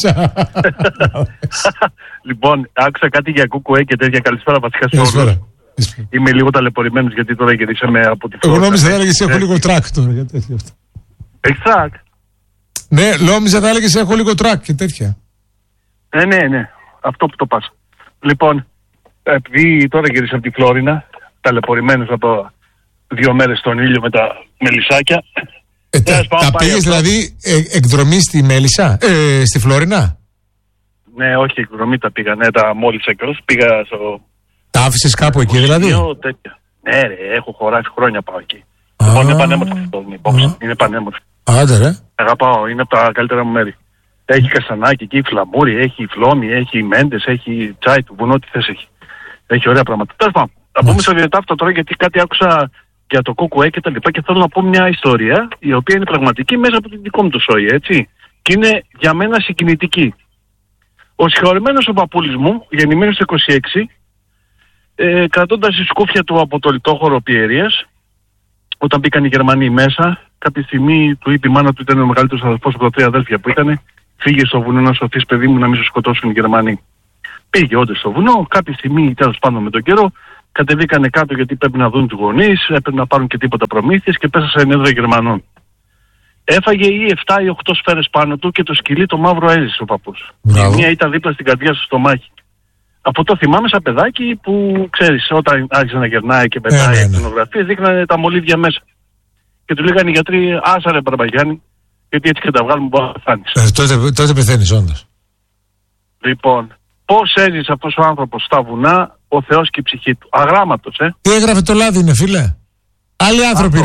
Λοιπόν, άκουσα κάτι για κουκουέ και τέτοια. Καλησπέρα, βασικά σε όλους. Είμαι λίγο ταλαιπωρημένος γιατί τώρα γυρίσαμε από τη Φλόρινα. Εγώ νόμιζα θα έλεγες έχω λίγο τρακ τώρα για τέτοια αυτά. Έχεις τρακ? Ναι, νόμιζα θα έλεγες έχω λίγο τρακ και τέτοια. Ναι. Αυτό που το πας. Λοιπόν, επειδή τώρα γύρισα από τη Φλόρινα, ταλαιπωρημένος από 2 μέρες στον ήλιο με τα μελισσάκια. Τα πήγες δηλαδή εκδρομή στη Μέλισσα, στη Φλόρινα? Ναι, όχι εκδρομή τα πήγα, ναι, τα μόλις έκρος. Πήγα στο... Τα άφησες κάπου εκεί δηλαδή? Ναι ρε, έχω χωράσει χρόνια πάω εκεί. Λοιπόν, είναι πανέμορφο αυτό, είναι πανέμορφο. Άντε ρε. Αγαπάω, είναι από τα καλύτερα μου μέρη. Έχει καστανάκι εκεί, φλαμούρι, έχει φλόμι, έχει μέντες, έχει τσάι του βουνό, τι θες έχει. Έχει ωραία πράγματα. Τέλος πάντων, θα πούμε στο διατάφτο τώρα γιατί κάτι άκουσα για το κουκουέ και τα λοιπά και θέλω να πω μια ιστορία η οποία είναι πραγματική μέσα από την δικό μου το σόι, έτσι. Και είναι για μένα συγκινητική. Ο συγχωρεμένος ο παππούλης μου, γεννημένος το 26, κρατώντας η σκούφια του από το λιτόχωρο Πιερίας, όταν μπήκαν οι Γερμανοί μέσα, κάποια στιγμή του είπε η μάνα του, ήταν ο μεγαλύτερος αδελφός από τα 3 αδέλφια που ήταν, φύγε στο βουνό να σωθείς παιδί μου, να μην σου σκοτώσουν οι Γερμανοί. Πήγε όντως στο βουνό, κάποια στιγμή τέλος πάντων με τον καιρό, κατεβήκανε κάτω γιατί πρέπει να δουν τους γονείς, έπρεπε να πάρουν και τίποτα προμήθειες και πέσανε σε ενέδρα Γερμανών. Έφαγε ή 7 ή 8 σφαίρες πάνω του και το σκυλί το μαύρο έζησε ο παππούς. Η μία ήταν δίπλα στην καρδιά στο στομάχι. Από το θυμάμαι σαν παιδάκι που ξέρεις, όταν άρχισε να γερνάει και πετάει ακτινογραφίες, δείχνανε τα μολύβια μέσα. Και του λέγανε οι γιατροί, άσα ρε Μπαρμπαγιάννη, γιατί έτσι και τα βγάλουμε μπορεί να πεθάνεις. Τότε πεθαίνεις όντως. Λοιπόν, πώς έζησε αυτός ο άνθρωπος στα βουνά, ο Θεός και η ψυχή του. Αγράμματος, Τι έγραφε το λάδι είναι, φίλε. Άλλοι άνθρωποι,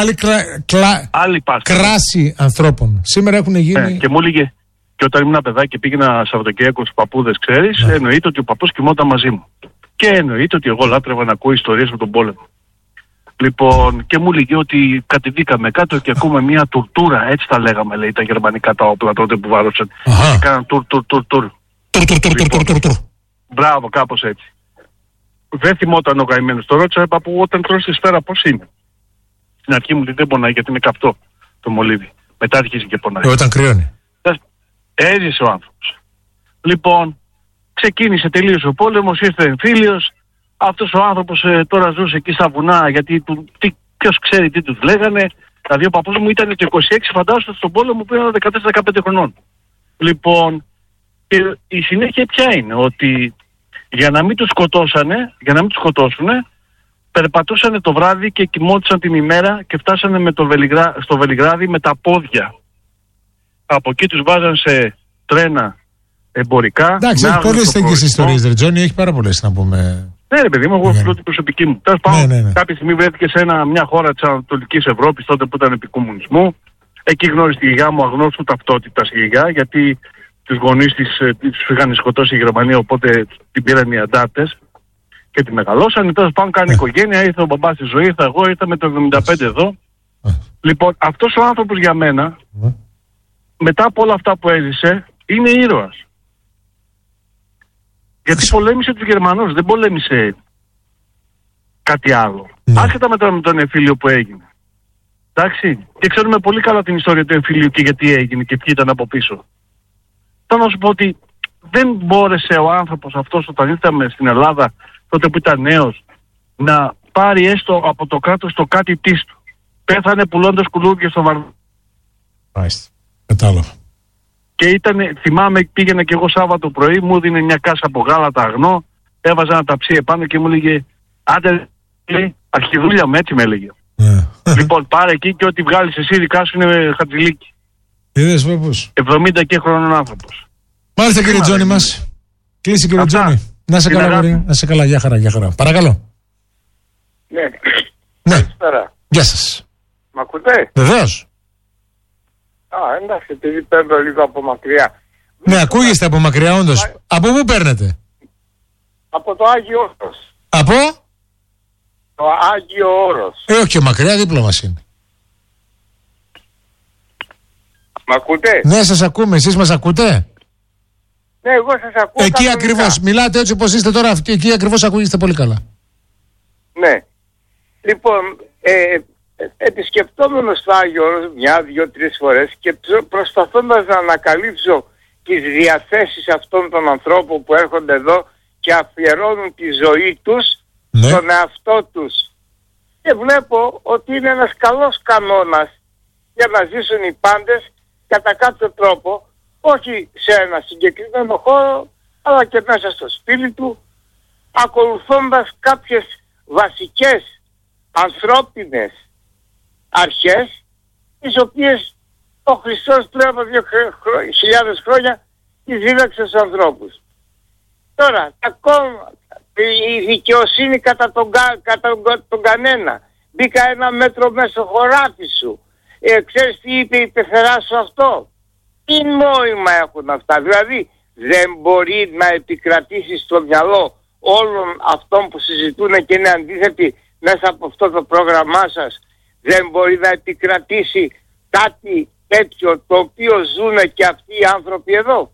άλλη κράση ανθρώπων. Σήμερα έχουν γίνει. Και μου έλεγε, και όταν ήμουν παιδάκι και πήγαινα Σαββατοκύριακο στους παππούδες, ξέρεις, εννοείται ότι ο παππούς κοιμόταν μαζί μου. Και εννοείται ότι εγώ λάτρευα να ακούω ιστορίες με τον πόλεμο. Λοιπόν, και μου έλεγε ότι κατεβήκαμε κάτω και ακούμε μια τουρτούρα, έτσι τα λέγαμε, λέει, τα γερμανικά τα όπλα τότε που βάρωσαν. Και κάναν τουρ. Μπράβο, κάπως έτσι. Δεν θυμόταν ο καημένος. Το ρώτησα, παππού, όταν τρως τη σφαίρα πώς είναι. Στην αρχή μου δεν πονάει γιατί είναι καυτό το μολύβι. Μετά αρχίζει και πονάει. Όταν κρυώνει. Έζησε ο άνθρωπος. Λοιπόν, ξεκίνησε, τελείωσε ο πόλεμος, ήρθε εμφύλιος. Αυτός ο άνθρωπος τώρα ζούσε εκεί στα βουνά, γιατί ποιος ξέρει τι τους λέγανε. Δηλαδή ο παππούς μου ήταν το 26, φαντάζομαι, στον πόλεμο που ήταν 14-15 χρονών. Λοιπόν, και η συνέχεια ποια είναι, ότι για να μην τους σκοτώσουνε, περπατούσανε το βράδυ και κοιμόντουσαν την ημέρα και φτάσανε στο Βελιγράδι με τα πόδια. Από εκεί τους βάζαν σε τρένα εμπορικά. Εντάξει, έχει πολλές τέτοιες ιστορίες, ρε Τζόνι, έχει πάρα πολλές να πούμε. Ναι, ρε παιδί μου, εγώ φιλώ την προσωπική μου. Τέλος πάντων, κάποια στιγμή βρέθηκε σε μια χώρα της Ανατολικής Ευρώπης, τότε που ήταν επί κομμουνισμού. Εκεί γνώρισε τη γιαγιά μου, αγνώστου ταυτότητα η γιαγιά, γιατί τους γονείς της είχαν σκοτώσει η Γερμανία, οπότε την πήραν οι αντάρτες και τη μεγαλώσαν. Τέλος πάντων, κάνει οικογένεια, ήρθε ο μπαμπάς στη ζωή, εγώ ήρθα με το 75 εδώ. Λοιπόν, αυτός ο άνθρωπος για μένα, μετά από όλα αυτά που έζησε, είναι ήρωας. Γιατί πολέμησε τους Γερμανούς, δεν πολέμησε κάτι άλλο. Άσχετα μετά με τον εμφύλιο που έγινε. Εντάξει, και ξέρουμε πολύ καλά την ιστορία του εμφυλίου και γιατί έγινε και ποιοι ήταν από πίσω. Θέλω να σου πω ότι δεν μπόρεσε ο άνθρωπος αυτός όταν ήρθαμε στην Ελλάδα, τότε που ήταν νέος, να πάρει έστω από το κράτος το κάτι της του. Πέθανε πουλώντας κουλούρια στο Βαρδί. Μάλιστα, κατάλαβα. Και θυμάμαι, πήγαινα και εγώ Σάββατο πρωί, μου έδινε μια κάσα από γάλατα αγνό, έβαζα ένα ταψί επάνω και μου έλεγε άντε, αρχιδούλια μου, έτσι με έλεγε. Λοιπόν, πάρε εκεί και ό,τι βγάλεις εσύ δικά σου είναι χατζηλίκι. Είδες πώς. 70 και χρονών άνθρωπος. Μάλιστα κύριε Τζόνι μας. Κλείσει κύριε Τζόνι. Να σε καλά, μπορεί. Να σε καλά, για χαρά, για χαρά. Παρακαλώ. Ναι. Καλησπέρα. Γεια σας. Μ' ακούτε? Βεβαίως. Εντάξει, επειδή παίρνω λίγο από μακριά. Ναι, ακούγεστε από μακριά όντως. Από πού παίρνετε? Από το Άγιο Όρος. Από? Το Άγιο Όρος. Όχι, μακριά δίπλα μας είναι. Μ' ακούτε? Ναι, σας ακούμε. Εσείς μας ακούτε? Ναι, εγώ σας ακούω. Εκεί ακριβώς. Μιλάτε έτσι όπως είστε τώρα και εκεί ακριβώς ακούγεστε πολύ καλά. Ναι. Λοιπόν, επισκεπτόμενος το Άγιο Όρος 1, 2, 3 φορές και προσπαθώντας να ανακαλύψω τις διαθέσεις αυτών των ανθρώπων που έρχονται εδώ και αφιερώνουν τη ζωή τους, τον εαυτό τους. Και βλέπω ότι είναι ένας καλός κανόνας για να ζήσουν οι πάντες κατά κάποιο τρόπο, όχι σε ένα συγκεκριμένο χώρο, αλλά και μέσα στο σπίτι του, ακολουθώντας κάποιες βασικές ανθρώπινες αρχές, τις οποίες ο Χριστός πριν από 2.000 χρόνια τις δίδαξε στους ανθρώπους. Τώρα, η δικαιοσύνη κατά τον κανένα. Μπήκα 1 μέτρο μέσα στο χωράφι σου. Ξέρεις τι είπε η πεθερά σου αυτό? Τι νόημα έχουν αυτά? Δηλαδή δεν μπορεί να επικρατήσει στο μυαλό όλων αυτών που συζητούν και είναι αντίθετοι μέσα από αυτό το πρόγραμμά σας. Δεν μπορεί να επικρατήσει κάτι τέτοιο το οποίο ζουν και αυτοί οι άνθρωποι εδώ?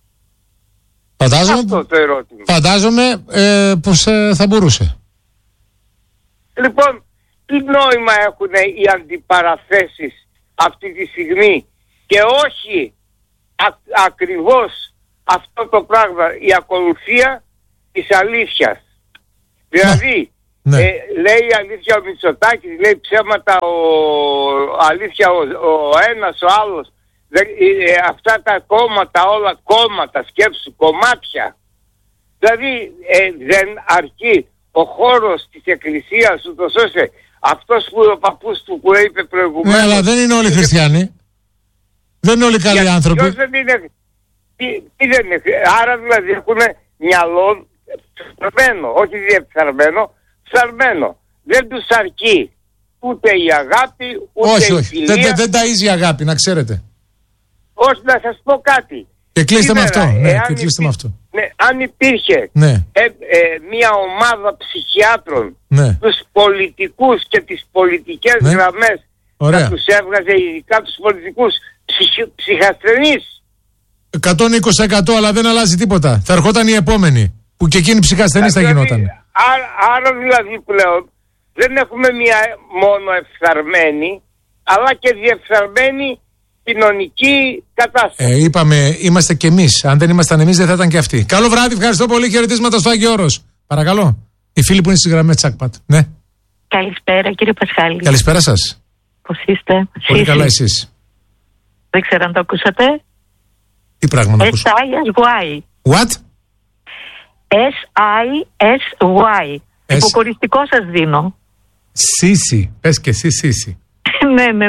Αυτό το ερώτημα. Φαντάζομαι πως θα μπορούσε. Λοιπόν, τι νόημα έχουν οι αντιπαραθέσεις αυτή τη στιγμή και όχι ακριβώς αυτό το πράγμα, η ακολουθία της αλήθειας. Δηλαδή, λέει αλήθεια ο Μητσοτάκης, λέει ψέματα αλήθεια ο ένας, ο άλλος. Αυτά τα κόμματα, όλα κόμματα, σκέψου, κομμάτια. Δηλαδή δεν αρκεί ο χώρος της εκκλησίας ούτως ώστε αυτός που ο παππούς του που είπε προηγουμένως. Ναι, αλλά δεν είναι όλοι χριστιανοί. Δεν είναι όλοι καλοί άνθρωποι. Ποιος δεν είναι, τι δεν είναι? Άρα δηλαδή έχουν μυαλό φθαρμένο, όχι διεφθαρμένο, φθαρμένο. Δεν τους αρκεί ούτε η αγάπη, ούτε η φιλία. Δεν ταΐζει η αγάπη, να ξέρετε. Όχι, να σας πω κάτι. Και κλείστε με αυτό. Αν υπήρχε μια ομάδα ψυχιάτρων, τους πολιτικούς και τις πολιτικές γραμμές, να τους έβγαζε ειδικά τους πολιτικούς ψυχασθενείς. 120%, αλλά δεν αλλάζει τίποτα. Θα ερχόταν οι επόμενοι, που και εκείνοι ψυχασθενείς θα γινόταν. Άρα δηλαδή πλέον δεν έχουμε μια μόνο εφθαρμένη, αλλά και διεφθαρμένη κοινωνική κατάσταση. Είπαμε, είμαστε κι εμείς. Αν δεν ήμασταν εμείς, δεν θα ήταν και αυτοί. Καλό βράδυ, ευχαριστώ πολύ. Χαιρετίσματα στο Άγιο Όρος. Παρακαλώ. Οι φίλοι που είναι στις γραμμές τσακπατ. Ναι. Καλησπέρα, κύριε Πασχάλη. Καλησπέρα σας. Πώς είστε? Πολύ καλά, εσείς? Δεν ξέρω αν το ακούσατε. Τι πράγμα να ακούσω? SISY. What? SISY. Υποκοριστικό σας δίνω. Σίση. Πες και εσύ Σίση. Ναι.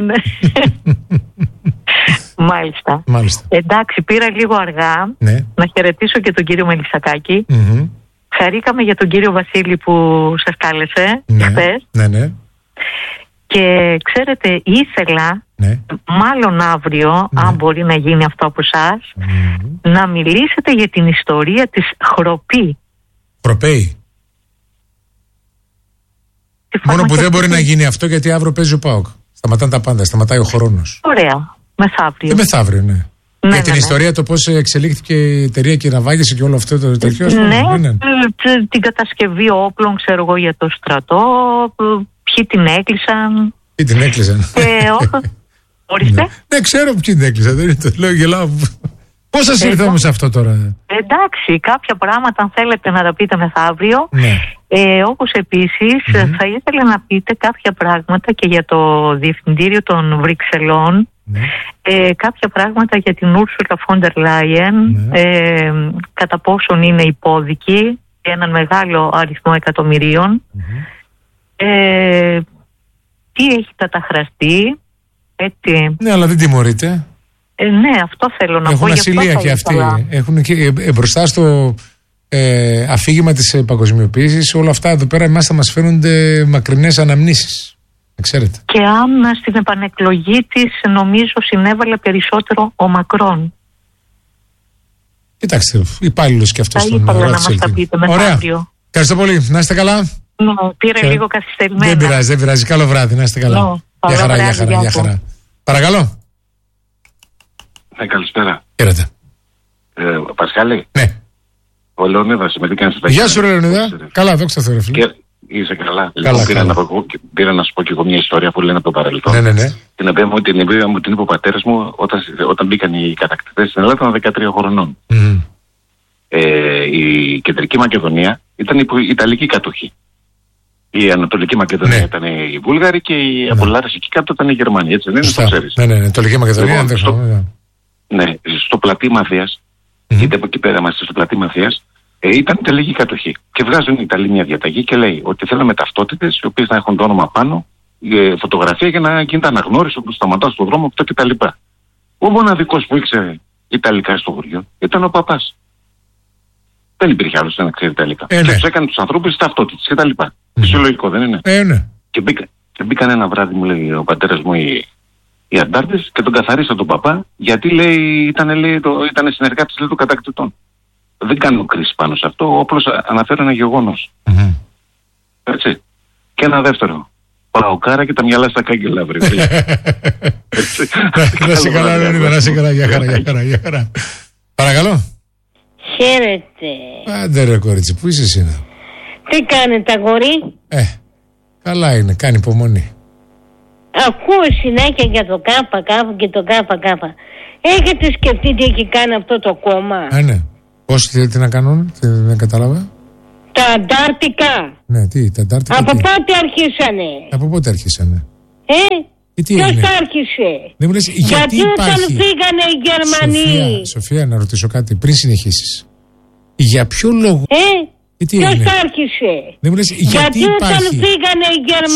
Μάλιστα. Εντάξει, πήρα λίγο αργά να χαιρετήσω και τον κύριο Μελισσακάκη. Χαρήκαμε για τον κύριο Βασίλη που σας κάλεσε χθες. Ναι. Και ξέρετε, ήθελα μάλλον αύριο, αν μπορεί να γίνει αυτό από εσάς, να μιλήσετε για την ιστορία της Χροπή. Χροπέη. Μόνο που δεν μπορεί να γίνει αυτό γιατί αύριο παίζει ο ΠΑΟΚ. Σταματάνε τα πάντα, σταματάει ο χρόνος. Ωραία. Μεθαύριο. Μεθαύριο, ναι. Για την ιστορία το πώς εξελίχθηκε η εταιρεία και η ναυάγησε και όλο αυτό το τέτοιο. Την κατασκευή όπλων, ξέρω εγώ, για το στρατό. Ποιοι την έκλεισαν. Ποιοι την έκλεισαν. Ορίστε. Ναι, ξέρω ποιοι την έκλεισαν. Δεν το λέω, γελάω. Πώς σας ήρθε όμως αυτό τώρα? Εντάξει, κάποια πράγματα αν θέλετε να τα πείτε μεθαύριο. Όπως επίσης θα ήθελα να πείτε κάποια πράγματα και για το Διευθυντήριο των Βρυξελών. Κάποια πράγματα για την Ursula von der Leyen, κατά πόσον είναι υπόδικη έναν μεγάλο αριθμό εκατομμυρίων. Τι έχει καταχραστεί, έτσι. Ναι, αλλά δεν τιμωρείται. Ναι, αυτό θέλω να πω. Έχουν ασυλία και αυτοί. Έχουν και μπροστά στο αφήγημα της παγκοσμιοποίησης, όλα αυτά εδώ πέρα εμάς θα μας φαίνονται μακρινές αναμνήσεις. Ξέρετε. Και αν στην επανεκλογή της νομίζω συνέβαλε περισσότερο ο Μακρόν. Κοιτάξτε, υπάλληλος και αυτός στον ήθελα να μας τα πείτε μεθαύριο. Ευχαριστώ πολύ. Να είστε καλά. Πήρε λίγο καθυστερημένα. Δεν πειράζει, δεν πειράζει. Καλό βράδυ, να είστε καλά. Γεια χαρά, γεια χαρά, γεια χαρά. Παρακαλώ. Καλησπέρα. Χαίρετε. Πασχάλη. Ναι. Ο Λεωνίδας, με τι κάνεις? Γεια σου, Λεωνίδα. Καλά, δόξα τω Θεώ, φίλε. Είσαι καλά. Καλά, πήρα να σου πω και εγώ μια ιστορία που λένε από το παρελθόν. Ναι. Την οποία μου την είπε ο πατέρας μου όταν μπήκαν οι κατακτητές στην Ελλάδα, ήταν 13 χρονών. Η Κεντρική Μακεδονία ήταν η Ιταλική κατοχή. Η Ανατολική Μακεδονία ήταν οι Βούλγαροι και οι Απολάρες εκεί κάτω ήταν οι Γερμανοί. Έτσι δεν είναι, το ξέρεις? Ναι, Ανατολική Μακεδονία. Ναι, στο πλατή Μαθίας, είτε από εκεί πέρα είμαστε στο πλατή Μαθίας, ήταν Ιταλική κατοχή. Και βγάζουν οι Ιταλοί μια διαταγή και λέει ότι θέλαμε ταυτότητες οι οποίες να έχουν το όνομα πάνω, φωτογραφία για να γίνεται αναγνώριση όπου σταματά στον δρόμο, αυτό κτλ. Ο μοναδικός που ήξερε Ιταλικά στο χωριό ήταν ο παπάς. Δεν υπήρχε άλλος να ξέρει Ιταλικά. Και τους έκανε τους ανθρώπους ταυτότητες κτλ. Φυσιολογικό, δεν είναι? Ναι. Και μπήκαν ένα βράδυ, μου λέει ο πατέρας μου, οι αντάρτες και τον καθαρίσαν τον παπά, γιατί λέει ήταν συνεργάτης των κατακτητών. Δεν κάνω κρίση πάνω σε αυτό, απλώς αναφέρω ένα γεγονός. Έτσι. Και ένα δεύτερο. Παοκάρα και τα μυαλά στα κάγκελα, βρε. Να σε καλά, Λεωνίδα, να σε καλά. Γεια χαρά. Παρακαλώ. Χαίρετε. Άντε ρε κορίτσι, πού είσαι εσύ? Τι κάνετε, αγόρι? Καλά είναι, κάνει υπομονή. Ακούω συνέχεια για το ΚΚ και το ΚΚ. Έχετε σκεφτεί τι έχει κάνει αυτό το κόμμα? Ναι. Πώς τι να κάνουν, δεν κατάλαβα. Τα αντάρτικα. Ναι, τα αντάρτικα. Από πότε αρχίσανε? Από πότε αρχίσανε? Ποιος τα άρχισε? Δεν μου λες, γιατί όταν φύγανε οι Γερμανοί? Σοφία, να ρωτήσω κάτι πριν συνεχίσεις. Για ποιο λόγο? Ποιος τα άρχισε? Δεν μου λες, γιατί όταν φύγανε οι Γερμανοί?